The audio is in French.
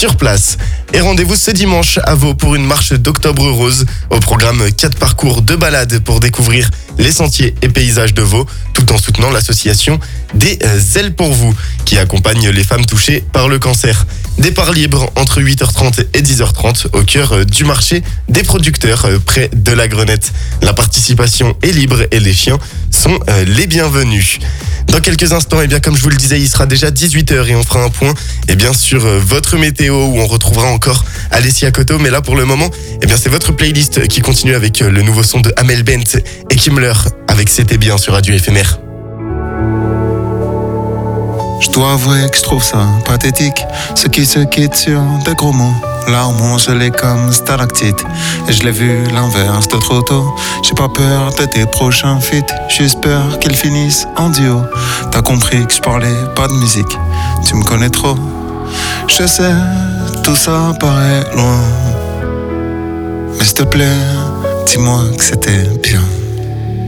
sur place. Et rendez-vous ce dimanche à Vaud pour une marche d'Octobre Rose. Au programme 4 parcours de balade pour découvrir les sentiers et paysages de Vaud, tout en soutenant l'association des Ailes pour vous, qui accompagne les femmes touchées par le cancer. Départ libre entre 8h30 et 10h30 au cœur du marché des producteurs près de la Grenette. La participation est libre et les chiens sont les bienvenus. Dans quelques instants, comme je vous le disais, il sera déjà 18h et on fera un point sur votre météo où on retrouvera encore Alessia Coto. Mais là, pour le moment, c'est votre playlist qui continue avec le nouveau son de Amel Bent et Kimmler avec C'était bien sur Radio FMR. Je dois avouer que je trouve ça pathétique, ceux qui se quittent sur des gros mots. Larmes ont gelé comme stalactites, et je l'ai vu l'inverse de trop tôt. J'ai pas peur de tes prochains feats, juste peur qu'ils finissent en duo. T'as compris que je parlais pas de musique, tu me connais trop. Je sais, tout ça paraît loin, mais s'il te plaît, dis-moi que c'était bien.